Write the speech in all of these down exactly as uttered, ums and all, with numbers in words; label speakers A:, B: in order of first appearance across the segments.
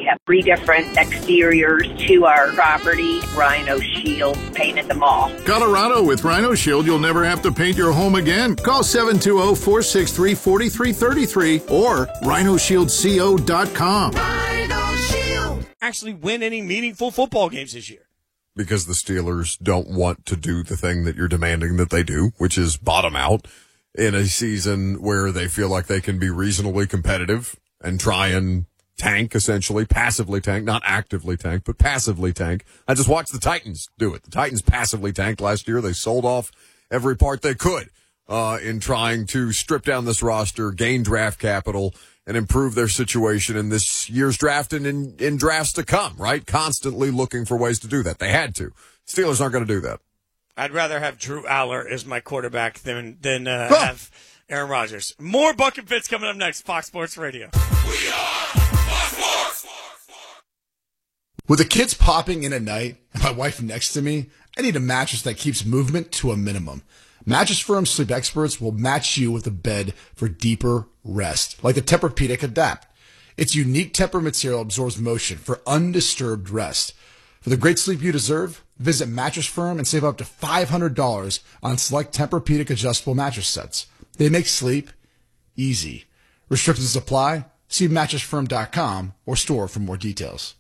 A: have three different exteriors to our property. Rhino Shield painted them all.
B: Colorado, with Rhino Shield, you'll never have to paint your home again. Call seven two zero, four six three, four three three three or rhino shield co dot com.
C: Rhino Shield.
D: Actually win any meaningful football games this year.
E: Because the Steelers don't want to do the thing that you're demanding that they do, which is bottom out in a season where they feel like they can be reasonably competitive and try and tank, essentially, passively tank, not actively tank, but passively tank. I just watched the Titans do it. The Titans passively tanked last year. They sold off every part they could uh, in trying to strip down this roster, gain draft capital, and improve their situation in this year's draft and in, in drafts to come, right? Constantly looking for ways to do that. They had to. Steelers aren't going to do that.
D: I'd rather have Drew Aller as my quarterback than than uh,
E: Oh.
D: have Aaron Rodgers. More Buck and Fitz coming up next. Fox Sports Radio.
C: We are Fox Sports.
F: With the kids popping in at night and my wife next to me, I need a mattress that keeps movement to a minimum. Mattress Firm Sleep Experts will match you with a bed for deeper rest, like the Tempur-Pedic Adapt. Its unique Tempur material absorbs motion for undisturbed rest. For the great sleep you deserve, visit Mattress Firm and save up to five hundred dollars on select Tempur-Pedic adjustable mattress sets. They make sleep easy. Restrictions apply. See mattress firm dot com or store for more details.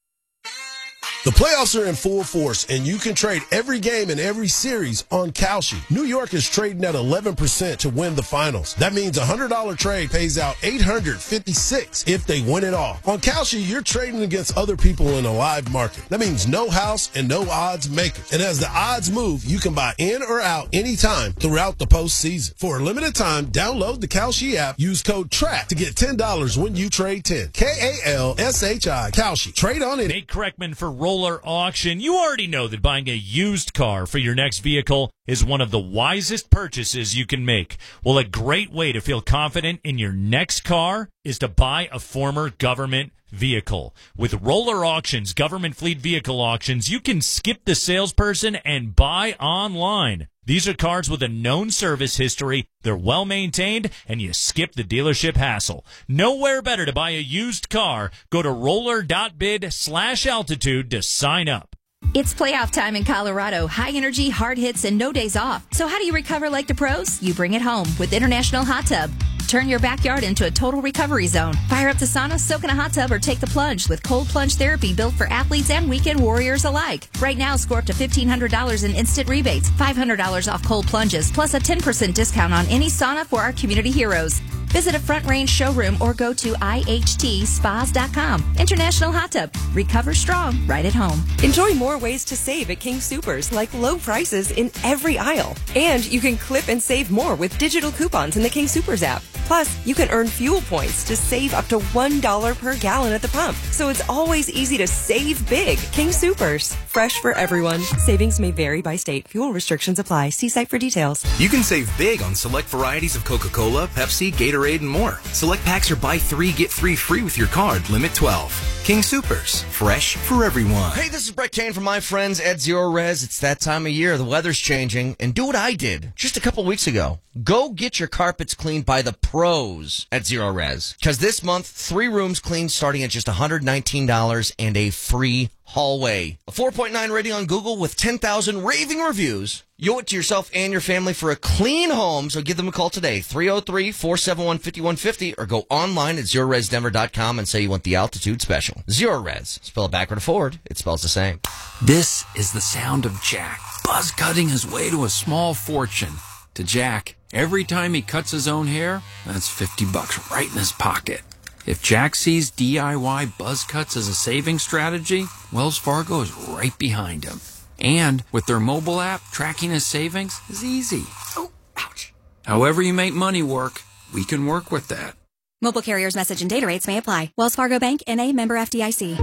G: The playoffs are in full force, and you can trade every game and every series on Kalshi. New York is trading at eleven percent to win the finals. That means a one hundred dollars trade pays out eight hundred fifty-six dollars if they win it all. On Kalshi, you're trading against other people in a live market. That means no house and no odds makers. And as the odds move, you can buy in or out anytime throughout the postseason. For a limited time, download the Kalshi app. Use code TRACK to get ten dollars when you trade ten. K A L S H I, Kalshi. Trade on it.
H: Nate Kreckman for Roller Auction. You already know that buying a used car for your next vehicle is one of the wisest purchases you can make. Well, a great way to feel confident in your next car is to buy a former government vehicle. With Roller Auctions, government fleet vehicle auctions, you can skip the salesperson and buy online. These are cars with a known service history, they're well maintained, and you skip the dealership hassle. Nowhere better to buy a used car. Go to roller.bid slash altitude to sign up.
I: It's playoff time in Colorado. High energy, hard hits, and no days off. So how do you recover like the pros? You bring it home with International Hot Tub. Turn your backyard into a total recovery zone. Fire up the sauna, soak in a hot tub, or take the plunge with cold plunge therapy built for athletes and weekend warriors alike. Right now, score up to fifteen hundred dollars in instant rebates, five hundred dollars off cold plunges, plus a ten percent discount on any sauna for our community heroes. Visit a Front Range showroom or go to I H T spas dot com. International Hot Tub. Recover strong right at home.
J: Enjoy more ways to save at King Supers, like low prices in every aisle. And you can clip and save more with digital coupons in the King Supers app. Plus, you can earn fuel points to save up to one dollar per gallon at the pump. So it's always easy to save big. King Supers. Fresh for everyone. Savings may vary by state. Fuel restrictions apply. See site for details.
K: You can save big on select varieties of Coca-Cola, Pepsi, Gatorade, and more. Select packs are buy three, get three free with your card. Limit twelve. King Supers. Fresh for everyone.
L: Hey, this is Brett Kane from my friends at Zero Res. It's that time of year. The weather's changing. And do what I did just a couple weeks ago. Go get your carpets cleaned by the pros at Zero Res. Because this month, three rooms cleaned starting at just one hundred nineteen dollars and a free hallway. A four point nine rating on Google with ten thousand raving reviews. You owe it to yourself and your family for a clean home, so give them a call today, three oh three, four seven one, five one five oh, or go online at zero res denver dot com and say you want the altitude special. Zero Res. Spell it backward or forward, it spells the same.
M: This is the sound of Jack, buzz cutting his way to a small fortune. To Jack, every time he cuts his own hair, that's fifty bucks right in his pocket. If Jack sees D I Y buzz cuts as a saving strategy, Wells Fargo is right behind him. And with their mobile app, tracking his savings is easy. Oh, ouch. However you make money work, we can work with that.
N: Mobile carriers' message and data rates may apply. Wells Fargo Bank, N A, member F D I C.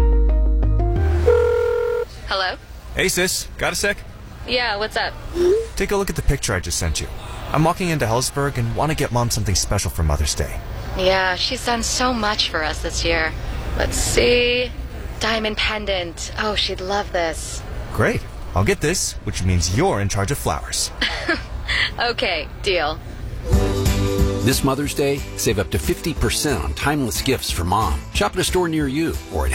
O: Hello?
P: Hey, sis. Got a sec?
O: Yeah, what's up?
P: Take a look at the picture I just sent you. I'm walking into Hellsberg and want to get Mom something special for Mother's Day.
O: Yeah, she's done so much for us this year. Let's see. Diamond pendant. Oh, she'd love this.
P: Great. I'll get this, which means you're in charge of flowers.
O: Okay, deal.
Q: This Mother's Day, save up to fifty percent on timeless gifts for Mom. Shop at a store near you or at